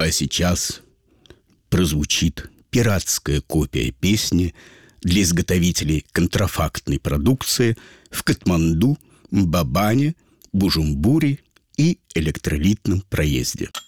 А сейчас прозвучит пиратская копия песни для изготовителей контрафактной продукции в Катманду, Мбабане, Бужумбуре и электролитном проезде.